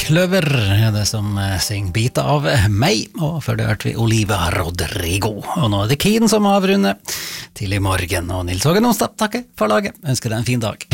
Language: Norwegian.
Kløver er det som synger biter av meg, og før det hørte vi Oliva Rodrigo. Og nå er det Keen som avrunder til i morgen, og Nils Hågen Onsdag takker for laget. Ønsker deg en fin dag.